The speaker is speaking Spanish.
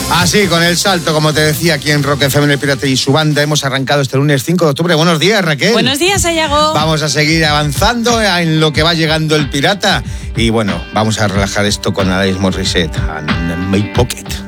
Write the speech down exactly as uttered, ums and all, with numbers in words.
Así, con el salto, como te decía, aquí en Rock F M, el Pirata y su banda, hemos arrancado este lunes cinco de octubre. Buenos días, Raquel. Buenos días, Sayago. Vamos a seguir avanzando en lo que va llegando el Pirata. Y bueno, vamos a relajar esto con Alanis Morissette and My Pocket.